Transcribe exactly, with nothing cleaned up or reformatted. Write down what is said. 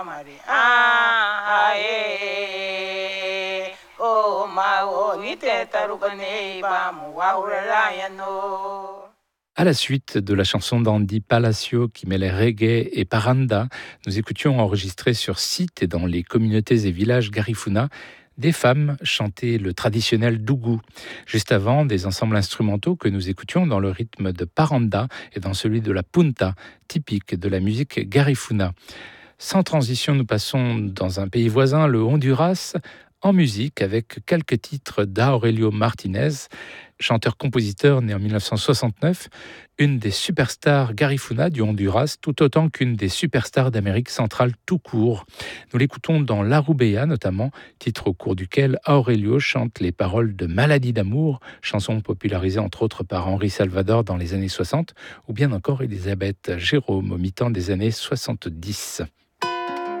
À la suite de la chanson d'Andy Palacio qui mêlait reggae et paranda, nous écoutions enregistré sur site et dans les communautés et villages Garifuna des femmes chanter le traditionnel dougou. Juste avant, des ensembles instrumentaux que nous écoutions dans le rythme de paranda et dans celui de la punta, typique de la musique Garifuna. Sans transition, nous passons dans un pays voisin, le Honduras, en musique avec quelques titres d'Aurelio Martinez, chanteur-compositeur né en dix-neuf cent soixante-neuf, une des superstars Garifuna du Honduras, tout autant qu'une des superstars d'Amérique centrale tout court. Nous l'écoutons dans La Rubia notamment, titre au cours duquel Aurelio chante les paroles de Maladie d'amour, chanson popularisée entre autres par Henri Salvador dans les années soixante, ou bien encore Elisabeth Jérôme au mi-temps des années soixante-dix.